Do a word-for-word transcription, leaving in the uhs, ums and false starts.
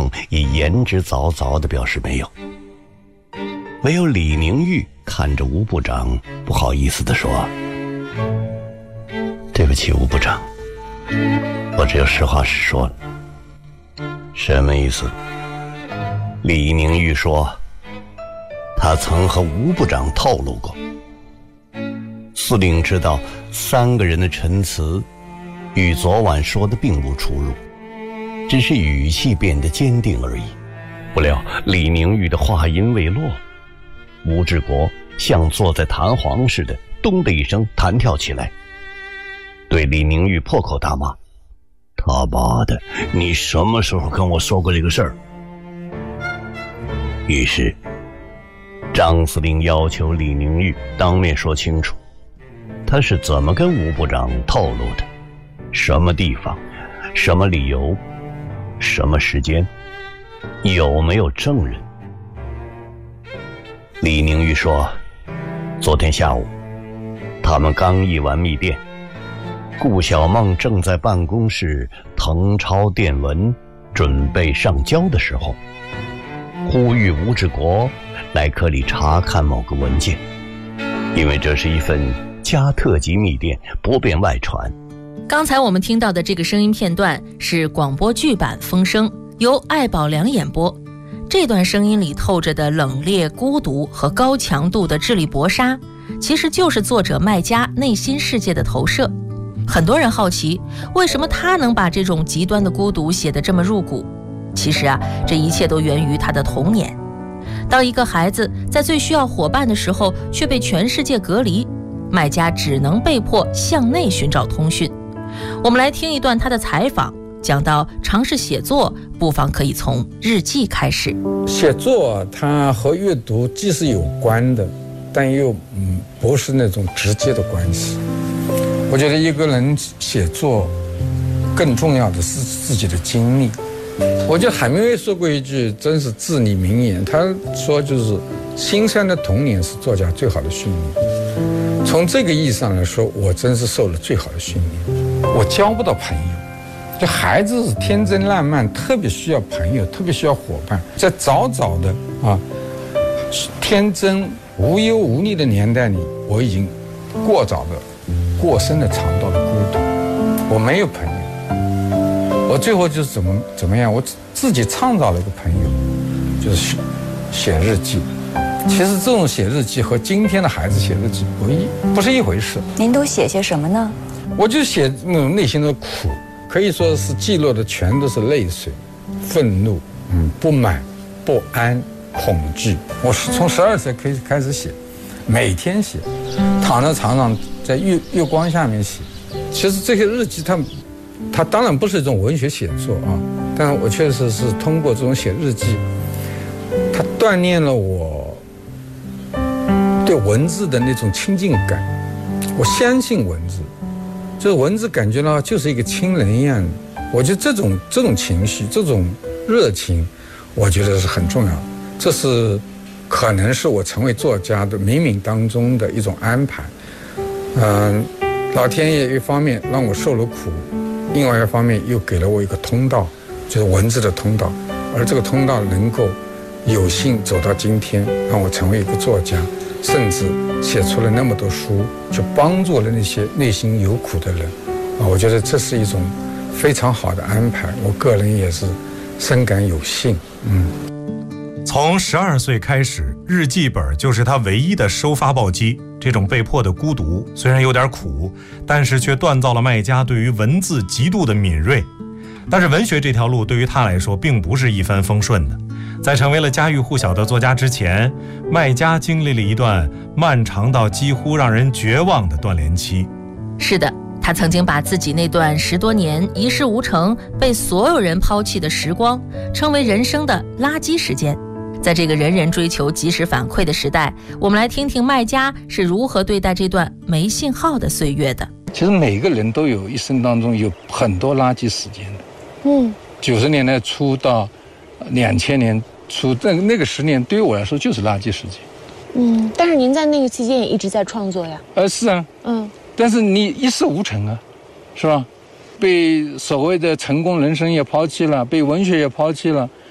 凤以言之凿凿地表示没有。唯有李宁玉看着吴部长，不好意思地说：“对不起，吴部长，我只有实话实说了。”什么意思？李宁玉说，他曾和吴部长透露过，司令知道三个人的陈词与昨晚说的并无出入，只是语气变得坚定而已。不料李宁玉的话音未落，吴志国像坐在弹簧似的，咚的一声弹跳起来，对李宁玉破口大骂：“他妈的，你什么时候跟我说过这个事儿？”于是张司令要求李宁玉当面说清楚，他是怎么跟吴部长透露的，什么地方，什么理由，什么时间，有没有证人。李宁玉说，昨天下午他们刚议完密电，顾小梦正在办公室誊抄电文准备上交的时候，呼吁吴志国来科里查看某个文件，因为这是一份加特级密电，不便外传。 刚才我们听到的这个声音片段是广播剧版风声，由艾宝良演播。这段声音里透着的冷冽、孤独和高强度的智力搏杀，其实就是作者麦家内心世界的投射。很多人好奇，为什么他能把这种极端的孤独写得这么入骨？其实啊，这一切都源于他的童年。当一个孩子在最需要伙伴的时候却被全世界隔离，麦家只能被迫向内寻找通讯。我们来听一段他的采访，讲到尝试写作，不妨可以从日记开始。 写作它和阅读既是有关的，但又嗯不是那种直接的关系。我觉得一个人写作更重要的是自己的经历。我觉得海明威说过一句真是至理名言，他说就是辛酸的童年是作家最好的训练。从这个意义上来说，我真是受了最好的训练。我交不到朋友，就孩子是天真烂漫，特别需要朋友，特别需要伙伴。在早早的啊天真无忧无虑的年代里，我已经过早的过深的尝到了孤独。我没有朋友，我最后就是怎么怎么样，我自己创造了一个朋友，就是写日记。其实这种写日记和今天的孩子写日记不一不是一回事。 您都写些什么呢？ 我就写那种内心的苦，可以说是记录的全都是泪水、愤怒、嗯不满、不安、恐惧。我是从十二岁可以开始写，每天写，躺在床上在月月光下面写。其实这些日记它它当然不是一种文学写作啊，但是我确实是通过这种写日记，它锻炼了我对文字的那种亲近感。我相信文字，就是文字感觉到就是一个亲人一样的。我觉得这种这种情绪，这种热情，我觉得是很重要的。这是可能是我成为作家的冥冥当中的一种安排。嗯、呃，老天爷一方面让我受了苦，另外一方面又给了我一个通道，就是文字的通道。而这个通道能够有幸走到今天，让我成为一个作家，甚至写出了那么多书，去帮助了那些内心有苦的人啊！我觉得这是一种非常好的安排，我个人也是深感有幸。嗯， 从十二岁开始，日记本就是他唯一的收发报机。这种被迫的孤独虽然有点苦，但是却锻造了麦家对于文字极度的敏锐。但是文学这条路对于他来说并不是一帆风顺的。在成为了家喻户晓的作家之前，麦家经历了一段漫长到几乎让人绝望的断联期。 是的，他曾经把自己那段十多年一事无成、被所有人抛弃的时光称为人生的垃圾时间。在这个人人追求及时反馈的时代，我们来听听麦家是如何对待这段没信号的岁月的。 其实每个人都有一生当中有很多垃圾时间的。 嗯， 九十年代初到两千年初，那那个十年对于我来说就是垃圾时间。 嗯，但是您在那个期间也一直在创作呀。 呃，是啊， 嗯， 但是你一事无成啊，是吧？被所谓的成功人生也抛弃了，被文学也抛弃了，